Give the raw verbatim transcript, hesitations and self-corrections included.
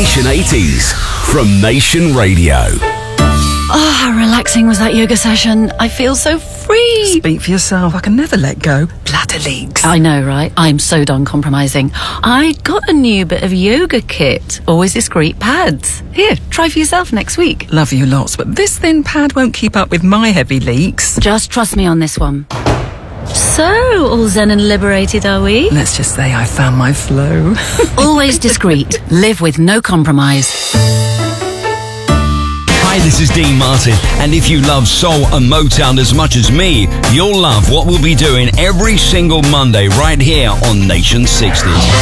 Nation eighties from Nation Radio. Oh, how relaxing was that yoga session. I feel so free. Speak for yourself. I can never let go. Bladder leaks. I know, right? I'm so done compromising. I got a new bit of yoga kit. Always discreet pads. Here, try for yourself next week. Love you lots, but this thin pad won't keep up with my heavy leaks. Just trust me on this one. So, all zen and liberated, are we? Let's just say I found my flow. Always discreet. Live with no compromise. Hi, this is Dean Martin, and if you love soul and Motown as much as me, you'll love what we'll be doing every single Monday right here on Nation sixties.